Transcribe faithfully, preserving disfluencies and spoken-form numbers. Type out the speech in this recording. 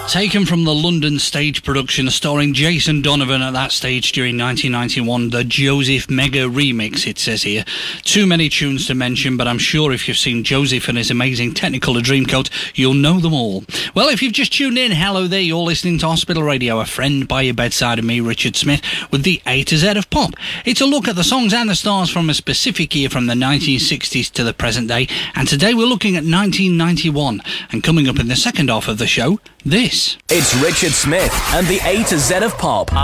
Taken from the London stage production starring Jason Donovan at that stage during nineteen ninety-one, the Joseph Mega Remix, it says here. Too many tunes to mention, but I'm sure if you've seen Joseph and his amazing Technicolor Dreamcoat, you'll know them all. Well, if you've just tuned in, hello there, you're listening to Hospital Radio, a friend by your bedside of me, Richard Smith, with the A to Z of pop. It's a look at the songs and the stars from a specific year from the nineteen sixties to the present day, and today we're looking at nineteen ninety-one, and coming up in the second half of the show, this. It's Richard Smith and the A to Z of pop.